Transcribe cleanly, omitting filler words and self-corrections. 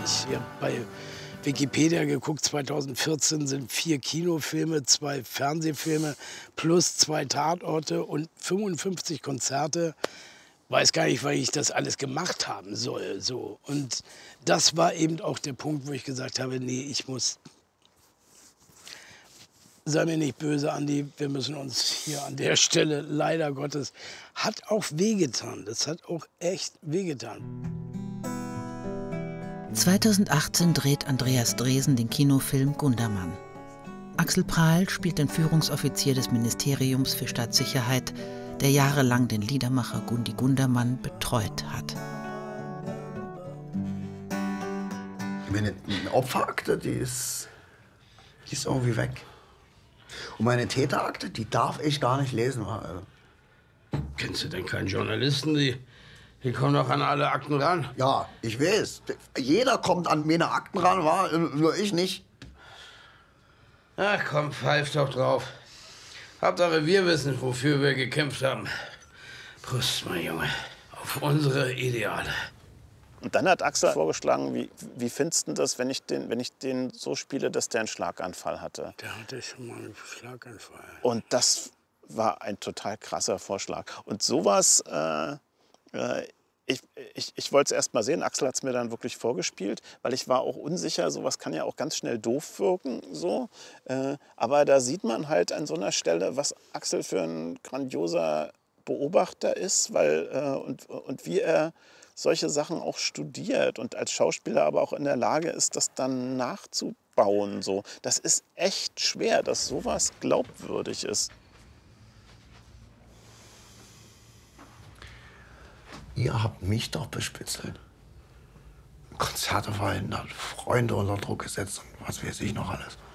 Ich habe bei Wikipedia geguckt, 2014 sind 4 Kinofilme, 2 Fernsehfilme plus 2 Tatorte und 55 Konzerte. Weiß gar nicht, weil ich das alles gemacht haben soll. So. Und das war eben auch der Punkt, wo ich gesagt habe, nee, ich muss... Sei mir nicht böse, Andi, wir müssen uns hier an der Stelle, leider Gottes, hat auch wehgetan. Das hat auch echt wehgetan. 2018 dreht Andreas Dresen den Kinofilm Gundermann. Axel Prahl spielt den Führungsoffizier des Ministeriums für Staatssicherheit, der jahrelang den Liedermacher Gundi Gundermann betreut hat. Meine Opferakte, die ist irgendwie weg. Und meine Täterakte, die darf ich gar nicht lesen. Also. Kennst du denn keinen Journalisten? Die kommen doch an alle Akten ran. Ja, ich weiß. Jeder kommt an meine Akten ran, nur ich nicht. Ach komm, pfeif doch drauf. Hauptsache wir wissen, wofür wir gekämpft haben. Prost, mein Junge, auf unsere Ideale. Und dann hat Axel vorgeschlagen, wie findest du das, wenn ich den so spiele, dass der einen Schlaganfall hatte? Der hatte schon mal einen Schlaganfall. Und das war ein total krasser Vorschlag. Und sowas, ich wollte es erst mal sehen. Axel hat es mir dann wirklich vorgespielt, weil ich war auch unsicher. Sowas kann ja auch ganz schnell doof wirken. So. Aber da sieht man halt an so einer Stelle, was Axel für ein grandioser Beobachter ist, und wie er solche Sachen auch studiert und als Schauspieler aber auch in der Lage ist, das dann nachzubauen. So. Das ist echt schwer, dass sowas glaubwürdig ist. Ihr habt mich doch bespitzelt. Konzerte verhindert, Freunde unter Druck gesetzt und was weiß ich noch alles.